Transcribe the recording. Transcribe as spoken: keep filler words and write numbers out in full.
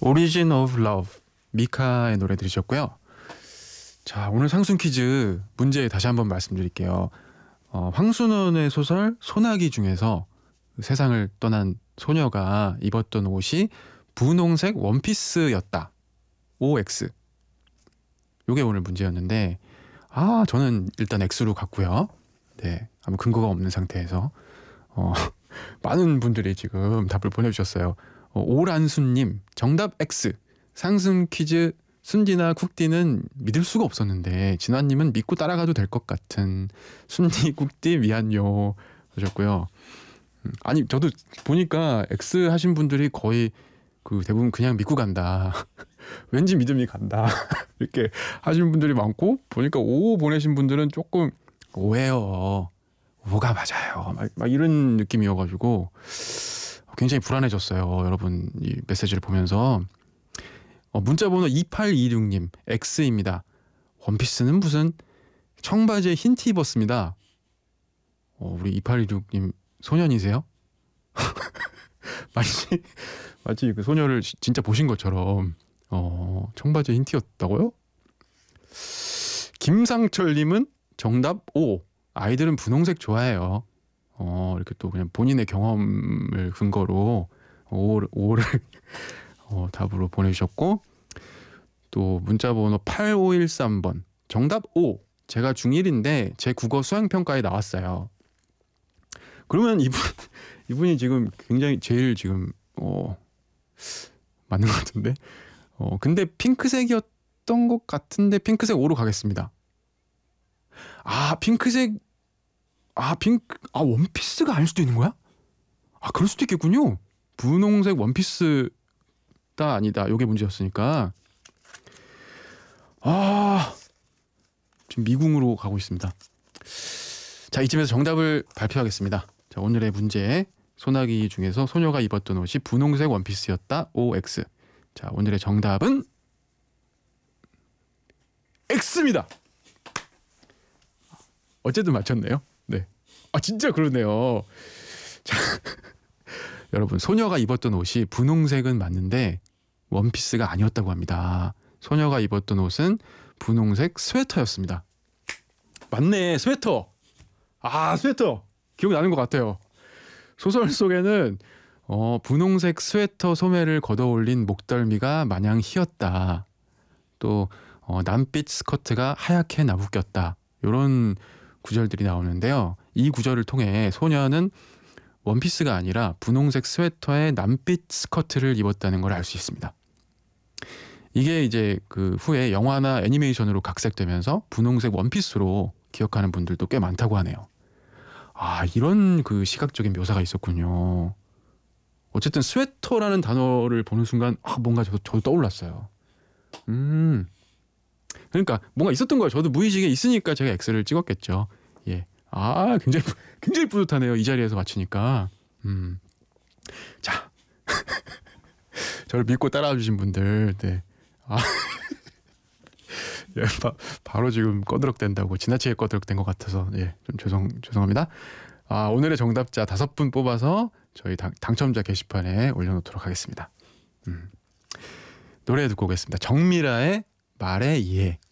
Origin of Love 미카의 노래 들으셨고요. 자, 오늘 상순 퀴즈 문제 다시 한번 말씀드릴게요. 어, 황순원의 소설 소나기 중에서 세상을 떠난 소녀가 입었던 옷이 분홍색 원피스였다. 오엑스. 요게 오늘 문제였는데 아 저는 일단 X로 갔고요. 네, 아무 근거가 없는 상태에서 어, 많은 분들이 지금 답을 보내주셨어요. 어, 오란순님 정답 X. 상승 퀴즈 순디나 쿡디는 믿을 수가 없었는데 진화님은 믿고 따라가도 될 것 같은 순디 쿡디 미안요 하셨고요. 음, 아니 저도 보니까 X 하신 분들이 거의 그 대부분 그냥 믿고 간다. 왠지 믿음이 간다. 이렇게 하신 분들이 많고 보니까 오 보내신 분들은 조금 오해요. 오가 맞아요. 막, 막 이런 느낌이어가지고 굉장히 불안해졌어요. 여러분 이 메시지를 보면서. 어, 문자번호 이팔이육님 X입니다. 원피스는 무슨 청바지에 흰 티 입었습니다. 어, 우리 이팔이육님 소년이세요? 마치 마치 그 소녀를 진짜 보신 것처럼 어, 청바지에 흰 티였다고요? 김상철님은 정답 O. 아이들은 분홍색 좋아해요. 어, 이렇게 또 그냥 본인의 경험을 근거로 오를, 오를 어, 답으로 보내주셨고 또 문자번호 팔오일삼번 정답 O. 제가 중일인데 제 국어 수행평가에 나왔어요. 그러면 이분 이분이 지금 굉장히 제일 지금 어, 맞는 것 같은데 어, 근데 핑크색이었던 것 같은데 핑크색 O로 가겠습니다. 아 핑크색 아 핑크 아 원피스가 아닐 수도 있는 거야? 아 그럴 수도 있겠군요. 분홍색 원피스 아니다. 요게 문제였으니까 아 지금 미궁으로 가고 있습니다. 자 이쯤에서 정답을 발표하겠습니다. 자 오늘의 문제 소나기 중에서 소녀가 입었던 옷이 분홍색 원피스였다. 오엑스. 자 오늘의 정답은 X입니다. 어쨌든 맞췄네요. 네. 아 진짜 그러네요. 자 여러분 소녀가 입었던 옷이 분홍색은 맞는데 원피스가 아니었다고 합니다. 소녀가 입었던 옷은 분홍색 스웨터였습니다. 맞네 스웨터. 아 스웨터 기억나는 것 같아요. 소설 속에는 어, 분홍색 스웨터 소매를 걷어올린 목덜미가 마냥 희었다. 또 어, 남빛 스커트가 하얗게 나부꼈다. 이런 구절들이 나오는데요. 이 구절을 통해 소녀는 원피스가 아니라 분홍색 스웨터에 남빛 스커트를 입었다는 걸 알 수 있습니다. 이게 이제 그 후에 영화나 애니메이션으로 각색되면서 분홍색 원피스로 기억하는 분들도 꽤 많다고 하네요. 아 이런 그 시각적인 묘사가 있었군요. 어쨌든 스웨터라는 단어를 보는 순간 아, 뭔가 저도, 저도 떠올랐어요. 음 그러니까 뭔가 있었던 거예요. 저도 무의식에 있으니까 제가 X를 찍었겠죠. 예. 아 굉장히 굉장히 뿌듯하네요. 이 자리에서 맞추니까. 음. 자 저를 믿고 따라와 주신 분들, 네. 아 예, 바, 바로 지금 꺼드럭된다고 지나치게 꺼드럭된 것 같아서 예, 좀 죄송 죄송합니다. 아 오늘의 정답자 다섯 분 뽑아서 저희 당, 당첨자 게시판에 올려놓도록 하겠습니다. 음. 노래 듣고 오겠습니다. 정미라의 말에 이해.